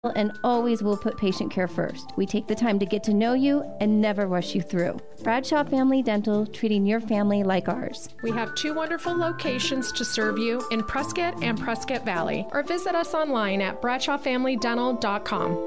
and always will put patient care first. We take the time to get to know you and never rush you through. Bradshaw Family Dental, treating your family like ours. We have 2 wonderful locations to serve you in Prescott and Prescott Valley, or visit us online at bradshawfamilydental.com.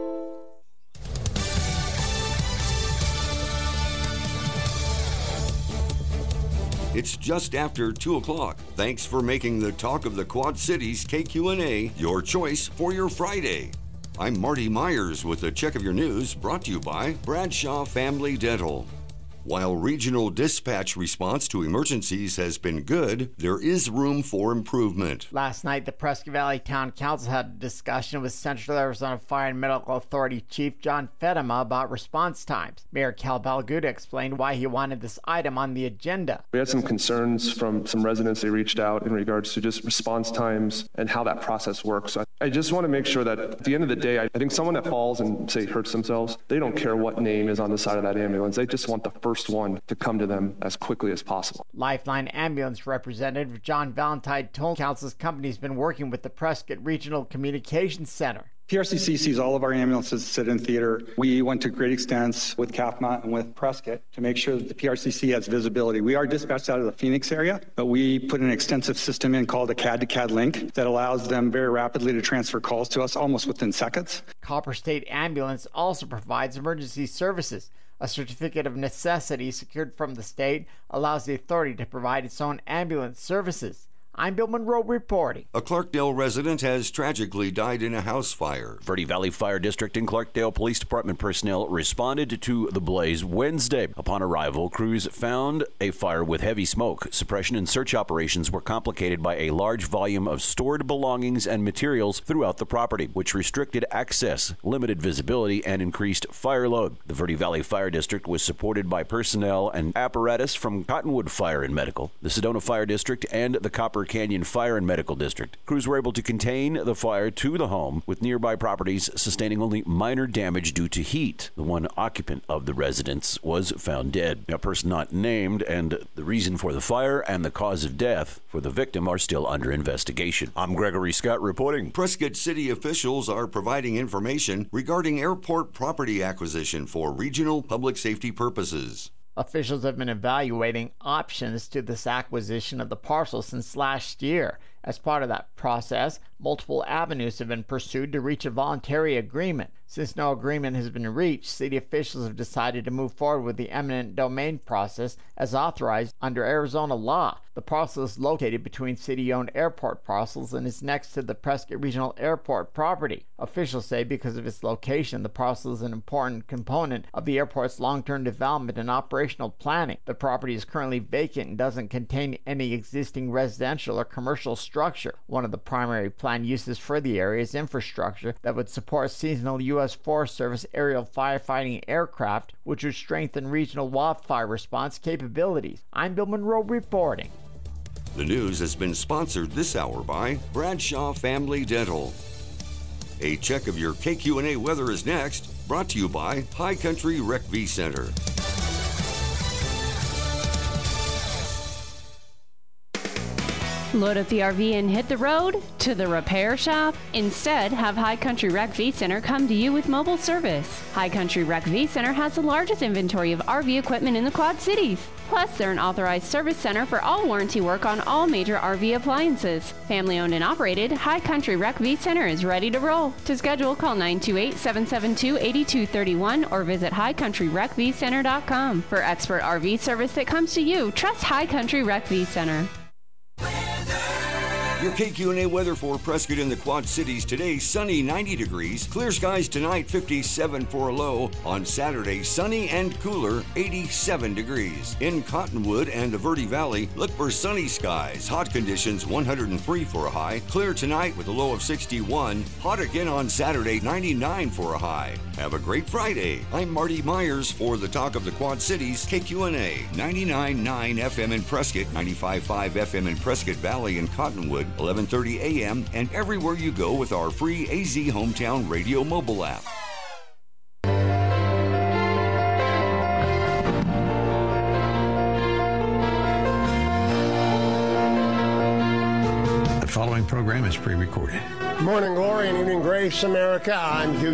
It's just after 2 o'clock. Thanks for making the Talk of the Quad Cities KQNA your choice for your Friday. I'm Marty Myers with a check of your news brought to you by Bradshaw Family Dental. While regional dispatch response to emergencies has been good, there is room for improvement. Last night, the Prescott Valley Town Council had a discussion with Central Arizona Fire and Medical Authority Chief John Fedema about response times. Mayor Cal Balguda explained why he wanted this item on the agenda. We had some concerns from some residents. They reached out in regards to just response times and how that process works. So I just want to make sure that at the end of the day, I think someone that falls and, say, hurts themselves, they don't care what name is on the side of that ambulance. They just want the first one to come to them as quickly as possible. Lifeline Ambulance Representative John Valentine told Council's company has been working with the Prescott Regional Communications Center. PRCC sees all of our ambulances sit in theater. We went to great extents with CAFMA and with Prescott to make sure that the PRCC has visibility. We are dispatched out of the Phoenix area, but we put an extensive system in called a CAD-to-CAD link that allows them very rapidly to transfer calls to us almost within seconds. Copper State Ambulance also provides emergency services. A certificate of necessity secured from the state allows the authority to provide its own ambulance services. I'm Bill Monroe reporting. A Clarkdale resident has tragically died in a house fire. Verde Valley Fire District and Clarkdale Police Department personnel responded to the blaze Wednesday. Upon arrival, crews found a fire with heavy smoke. Suppression and search operations were complicated by a large volume of stored belongings and materials throughout the property, which restricted access, limited visibility, and increased fire load. The Verde Valley Fire District was supported by personnel and apparatus from Cottonwood Fire and Medical, the Sedona Fire District, and the Copper Canyon Fire and Medical District. Crews were able to contain the fire to the home, with nearby properties sustaining only minor damage due to heat. The one occupant of the residence was found dead. A person not named, and the reason for the fire and the cause of death for the victim are still under investigation. I'm Gregory Scott reporting. Prescott City officials are providing information regarding airport property acquisition for regional public safety purposes. Officials have been evaluating options to this acquisition of the parcel since last year. As part of that process, multiple avenues have been pursued to reach a voluntary agreement. Since no agreement has been reached, city officials have decided to move forward with the eminent domain process as authorized under Arizona law. The parcel is located between city-owned airport parcels and is next to the Prescott Regional Airport property. Officials say because of its location, the parcel is an important component of the airport's long-term development and operational planning. The property is currently vacant and doesn't contain any existing residential or commercial structure. One of the primary planned uses for the area is infrastructure that would support seasonal U.S. Forest Service aerial firefighting aircraft, which would strengthen regional wildfire response capabilities. I'm Bill Monroe reporting. The news has been sponsored this hour by Bradshaw Family Dental. A check of your KQNA weather is next, brought to you by High Country Rec V Center. Load up the RV and hit the road to the repair shop? Instead, have High Country Rec V Center come to you with mobile service. High Country Rec V Center has the largest inventory of RV equipment in the Quad Cities. Plus, they're an authorized service center for all warranty work on all major RV appliances. Family owned and operated, High Country Rec V Center is ready to roll. To schedule, call 928-772-8231 or visit highcountryrecvcenter.com. For expert RV service that comes to you, trust High Country Rec V Center. Your KQNA weather for Prescott and the Quad Cities today: sunny, 90 degrees. Clear skies tonight, 57 for a low. On Saturday, sunny and cooler, 87 degrees. In Cottonwood and the Verde Valley, look for sunny skies. Hot conditions, 103 for a high. Clear tonight with a low of 61. Hot again on Saturday, 99 for a high. Have a great Friday. I'm Marty Myers for the Talk of the Quad Cities, KQNA, 99.9 FM in Prescott, 95.5 FM in Prescott Valley and Cottonwood, 11:30 a.m. and everywhere you go with our free AZ Hometown Radio mobile app. The following program is pre-recorded. Morning glory and evening grace, America. I'm Hugh